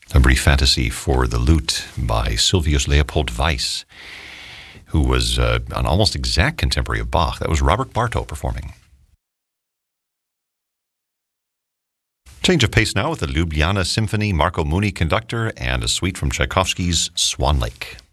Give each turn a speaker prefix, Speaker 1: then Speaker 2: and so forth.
Speaker 1: A Brief Fantasy for the Lute by Sylvius Leopold Weiss, who was an almost exact contemporary of Bach. That was Robert Bartow performing. Change of pace now with the Ljubljana Symphony, Marco Muni conductor, and a suite from Tchaikovsky's Swan Lake.